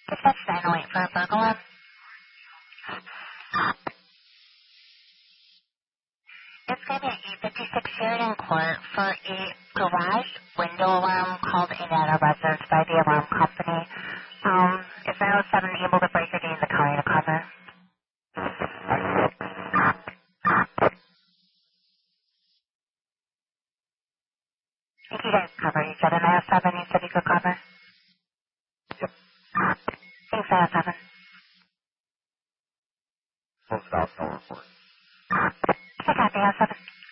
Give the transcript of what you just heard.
Dispatch 908 for a burglar. It's going to be an E56 Sheridan Court for a garage window alarm called in at a residence by the alarm company. Is 907 able to break or gain the county to cover? If you guys cover, you said 907, you said you could cover? Yep. Thanks, 907. Full stop, no report. I copy, 907.